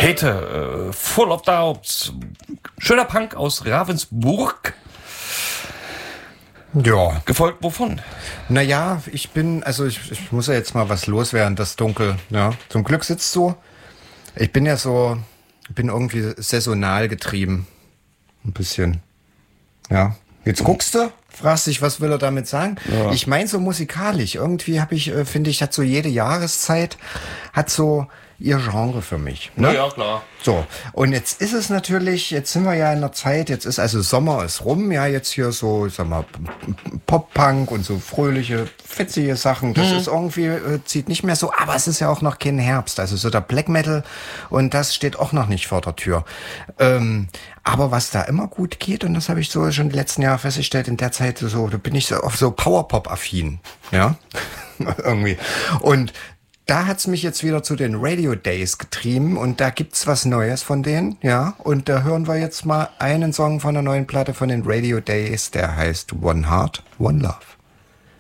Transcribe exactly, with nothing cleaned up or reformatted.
Hete, äh, Full of Doubts, schöner Punk aus Ravensburg. Ja. Gefolgt wovon? Naja, ich bin, also ich, ich muss ja jetzt mal was loswerden, das Dunkel. Ja. Zum Glück sitzt so. Ich bin ja so, bin irgendwie saisonal getrieben. Ein bisschen. Ja. Jetzt guckst du, fragst dich, was will er damit sagen? Ja. Ich meine so musikalisch. Irgendwie habe ich, äh, finde ich, hat so jede Jahreszeit, hat so ihr Genre für mich. Ne? Ja, klar. So, und jetzt ist es natürlich, jetzt sind wir ja in der Zeit, jetzt ist also Sommer ist rum, ja, jetzt hier so, ich sag mal, Pop-Punk und so fröhliche, fetzige Sachen, das mhm. ist irgendwie, äh, zieht nicht mehr so, aber es ist ja auch noch kein Herbst, also so der Black Metal und das steht auch noch nicht vor der Tür. Ähm, aber was da immer gut geht, und das habe ich so schon die letzten Jahre festgestellt, in der Zeit so, da bin ich so auf so Powerpop-affin, ja, irgendwie. Und da hat's mich jetzt wieder zu den Radio Days getrieben und da gibt's was Neues von denen, ja. Und da hören wir jetzt mal einen Song von der neuen Platte von den Radio Days, der heißt One Heart, One Love.